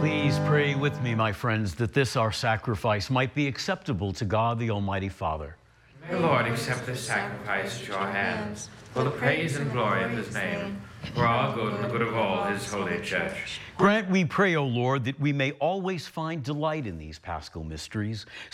Please pray with me, my friends, that this our sacrifice might be acceptable to God the Almighty Father. May the Lord accept this sacrifice at your hands, for the praise and glory of his name, for our good and the good of all his holy church. Grant, we pray, O Lord, that we may always find delight in these paschal mysteries,